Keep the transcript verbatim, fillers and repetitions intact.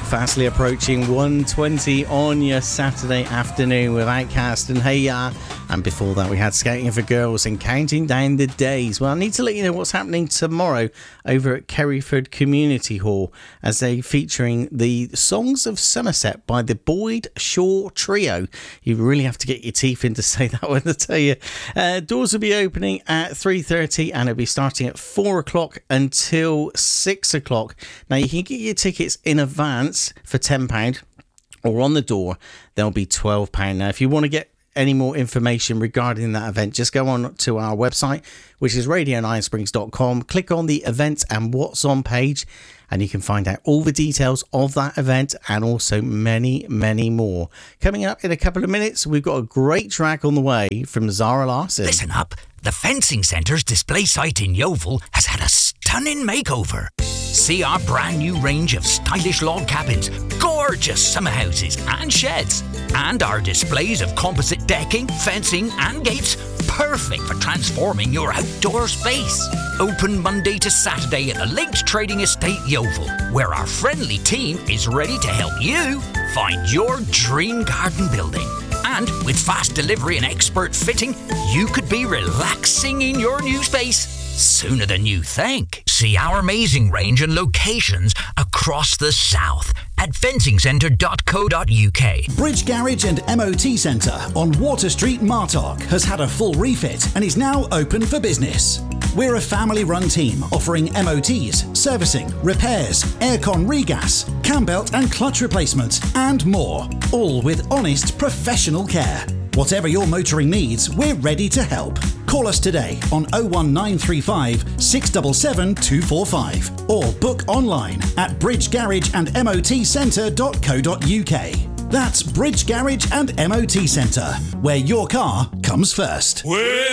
Fastly approaching one twenty on your Saturday afternoon with Outcast and Hey Ya. And before that, we had Scouting for Girls and Counting Down the Days. Well, I need to let you know what's happening tomorrow over at Kerryford Community Hall as they featuring the Songs of Somerset by the Boyd Shaw Trio. You really have to get your teeth in to say that one, I tell you. Uh, doors will be opening at three thirty and it'll be starting at four o'clock until six o'clock. Now, you can get your tickets in advance for ten pounds or on the door, they'll be twelve pounds. Now, if you want to get any more information regarding that event, just go on to our website, which is radio nine springs dot com. Click on the events and what's on page, and you can find out all the details of that event and also many, many more. Coming up in a couple of minutes, we've got a great track on the way from Zara Larson. Listen up. The Fencing Centre's display site in Yeovil has had a stunning makeover. See our brand new range of stylish log cabins, gorgeous summer houses and sheds, and our displays of composite decking, fencing and gates, perfect for transforming your outdoor space. Open Monday to Saturday at the Lakes Trading Estate Yeovil, where our friendly team is ready to help you find your dream garden building. And with fast delivery and expert fitting, you could be relaxing in your new space sooner than you think. See our amazing range and locations across the south at fencing centre dot co dot uk. Bridge Garage and M O T Centre on Water Street, Martock has had a full refit and is now open for business. We're a family-run team offering M O Ts, servicing, repairs, aircon regas, cam belt and clutch replacements and more, all with honest professional care. Whatever your motoring needs, we're ready to help. Call us today on oh one nine three five, six seven seven, two four five or book online at bridge garage and m o t centre dot co dot uk. That's Bridge Garage and M O T Centre, where your car comes first. Well,